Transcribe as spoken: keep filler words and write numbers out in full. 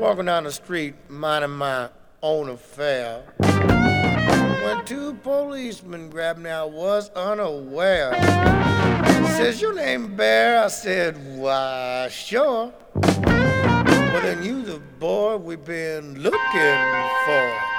walking down the street, minding my own affair, when two policemen grabbed me, I was unaware. Says, your name Bear? I said, why, sure. Well, then you the boy we've been looking for.